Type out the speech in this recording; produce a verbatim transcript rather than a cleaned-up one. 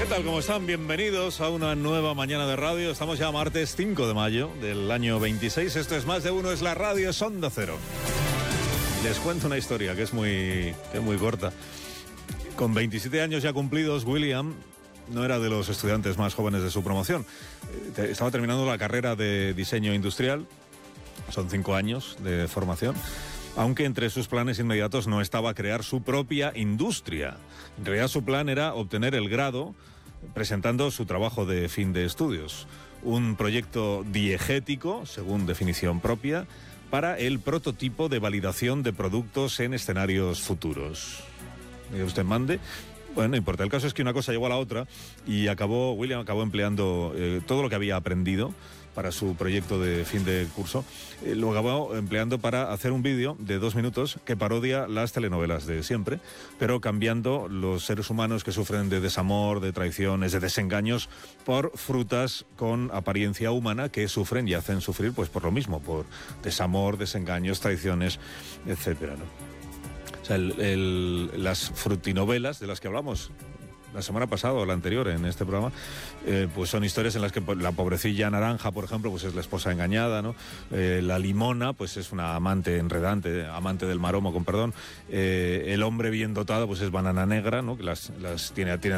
¿Qué tal? ¿Cómo están? Bienvenidos a una nueva mañana de radio. Estamos ya martes cinco de mayo del año veintiséis. Esto es Más de Uno, es la radio, es Onda Cero. Les cuento una historia que es muy, que es muy corta. Con veintisiete años ya cumplidos, William no era de los estudiantes más jóvenes de su promoción. Estaba terminando la carrera de diseño industrial. Son cinco años de formación. Aunque entre sus planes inmediatos no estaba crear su propia industria. En realidad su plan era obtener el grado presentando su trabajo de fin de estudios. Un proyecto diegético, según definición propia, para el prototipo de validación de productos en escenarios futuros. Que usted mande. Bueno, no importa. El caso es que una cosa llegó a la otra y acabó, William acabó empleando eh, todo lo que había aprendido para su proyecto de fin de curso, eh, lo acabó empleando para hacer un vídeo de dos minutos que parodia las telenovelas de siempre, pero cambiando los seres humanos que sufren de desamor, de traiciones, de desengaños por frutas con apariencia humana que sufren y hacen sufrir pues por lo mismo, por desamor, desengaños, traiciones, etcétera, ¿no? O sea, el, el, las frutinovelas de las que hablamos la semana pasada o la anterior en este programa, eh, pues son historias en las que la pobrecilla naranja, por ejemplo, pues es la esposa engañada, ¿no? Eh, la limona, pues es una amante enredante, amante del maromo, con perdón. Eh, el hombre bien dotado, pues es banana negra, ¿no? Que las, las tiene, tiene